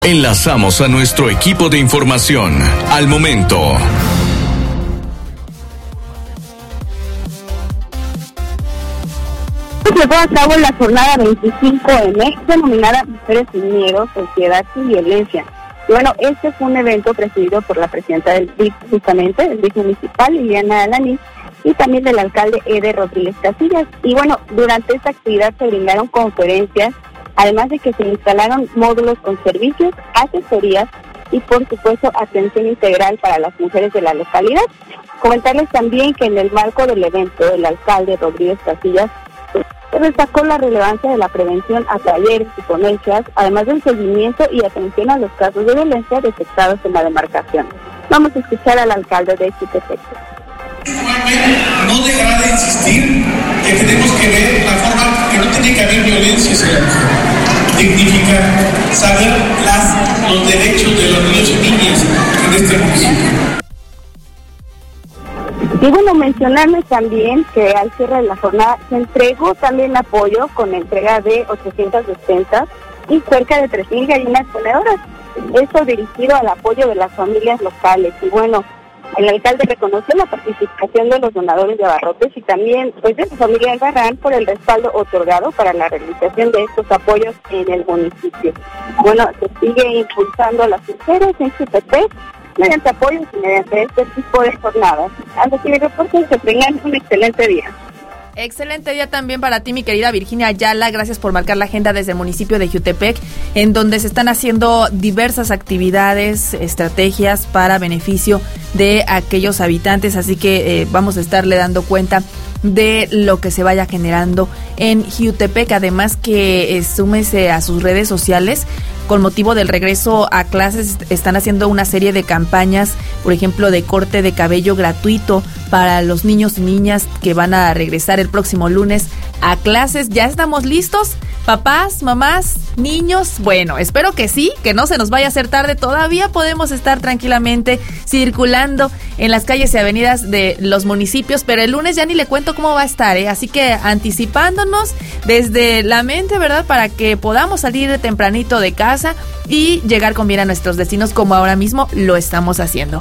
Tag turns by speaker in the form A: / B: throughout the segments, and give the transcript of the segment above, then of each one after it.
A: Enlazamos a nuestro equipo de información. Al momento.
B: Se llevó a cabo la jornada 25M, denominada Mujeres sin Miedo, Sociedad sin Violencia. Y bueno, este fue un evento presidido por la presidenta del DIF, justamente, el DIF municipal, Liliana Alanís, y también del alcalde Eder Rodríguez Casillas. Y bueno, durante esta actividad se brindaron conferencias, además de que se instalaron módulos con servicios, asesorías y por supuesto atención integral para las mujeres de la localidad. Comentarles también que en el marco del evento, el alcalde Rodríguez Casillas se destacó la relevancia de la prevención a talleres y ponencias, además del seguimiento y atención a los casos de violencia detectados en la demarcación. Vamos a escuchar al alcalde de Jutepec.
C: No dejará de insistir que tenemos que ver la forma que no tiene que haber violencia hacia la mujer, dignificar, saber los derechos de los niños y niñas en este municipio.
B: Y bueno, mencionarles también que al cierre de la jornada se entregó también apoyo con la entrega de 800 despensas y cerca de 3,000 gallinas ponedoras. Esto dirigido al apoyo de las familias locales. Y bueno, el alcalde reconoció la participación de los donadores de abarrotes y también pues de la familia Albarrán por el respaldo otorgado para la realización de estos apoyos en el municipio. Bueno, se sigue impulsando a las mujeres en Jutepec mediante apoyos y mediante este tipo de jornadas. Hasta que reporten, que tengan un excelente día.
D: Excelente día también para ti, mi querida Virginia Ayala. Gracias por marcar la agenda desde el municipio de Jutepec, en donde se están haciendo diversas actividades, estrategias para beneficio de aquellos habitantes. Así que vamos a estarle dando cuenta de lo que se vaya generando en Jutepec. Además que súmese a sus redes sociales. Con motivo del regreso a clases están haciendo una serie de campañas, por ejemplo, de corte de cabello gratuito para los niños y niñas que van a regresar el próximo lunes a clases. ¿Ya estamos listos? Papás, mamás, niños, bueno, espero que sí, que no se nos vaya a hacer tarde. Todavía podemos estar tranquilamente circulando en las calles y avenidas de los municipios, pero el lunes ya ni le cuento cómo va a estar, Así que anticipándonos desde la mente, ¿verdad? Para que podamos salir tempranito de casa y llegar con bien a nuestros destinos, como ahora mismo lo estamos haciendo.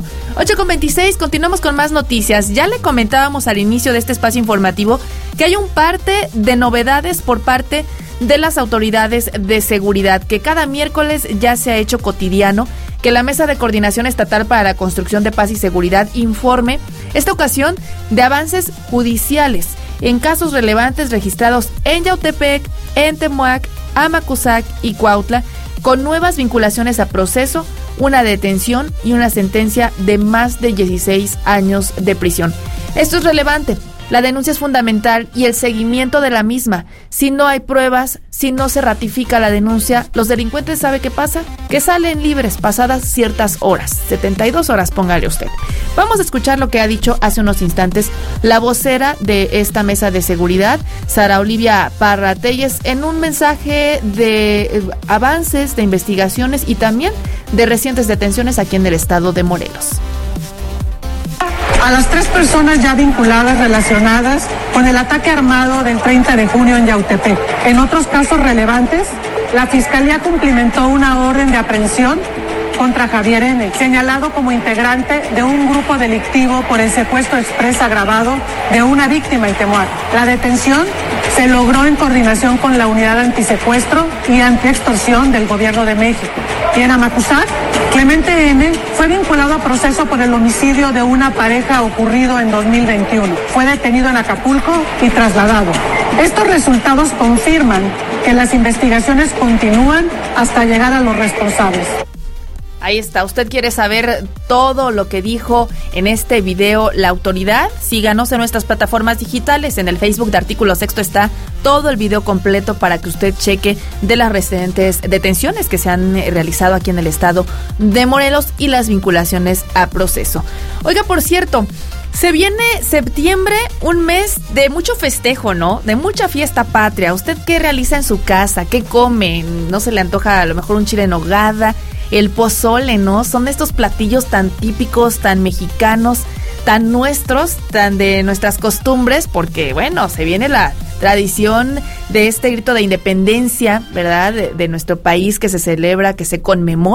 D: 8:26, continuamos con más noticias. Ya le comentábamos al inicio de este espacio informativo que hay un parte de novedades por parte de las autoridades de seguridad, que cada miércoles ya se ha hecho cotidiano que la Mesa de Coordinación Estatal para la Construcción de Paz y Seguridad informe, esta ocasión, de avances judiciales en casos relevantes registrados en Yautepec, en Temuac, Amacuzac y Cuautla, con nuevas vinculaciones a proceso, una detención y una sentencia de más de 16 años de prisión. Esto es relevante. La denuncia es fundamental y el seguimiento de la misma. Si no hay pruebas, si no se ratifica la denuncia, los delincuentes, ¿sabe qué pasa? Que salen libres pasadas ciertas horas, 72 horas, póngale usted. Vamos a escuchar lo que ha dicho hace unos instantes la vocera de esta mesa de seguridad, Sara Olivia Parra Telles, en un mensaje de avances, de investigaciones y también de recientes detenciones aquí en el estado de Morelos.
E: A las 3 personas ya vinculadas relacionadas con el ataque armado del 30 de junio en Yautepec. En otros casos relevantes, la Fiscalía cumplimentó una orden de aprehensión contra Javier N., señalado como integrante de un grupo delictivo por el secuestro exprés agravado de una víctima en Temuac. La detención se logró en coordinación con la Unidad Antisecuestro y Antiextorsión del Gobierno de México. Y en Amacuzac, Clemente N. fue vinculado a proceso por el homicidio de una pareja ocurrido en 2021. Fue detenido en Acapulco y trasladado. Estos resultados confirman que las investigaciones continúan hasta llegar a los responsables.
D: Ahí está, usted quiere saber todo lo que dijo en este video la autoridad, síganos en nuestras plataformas digitales, en el Facebook de Artículo Sexto está todo el video completo para que usted cheque de las recientes detenciones que se han realizado aquí en el estado de Morelos y las vinculaciones a proceso. Oiga, por cierto, se viene septiembre, un mes de mucho festejo, ¿no? De mucha fiesta patria. ¿Usted qué realiza en su casa? ¿Qué come? ¿No se le antoja a lo mejor un chile en nogada? El pozole, ¿no? Son estos platillos tan típicos, tan mexicanos, tan nuestros, tan de nuestras costumbres, porque, bueno, se viene la tradición de este grito de independencia, ¿verdad? De nuestro país que se celebra, que se conmemora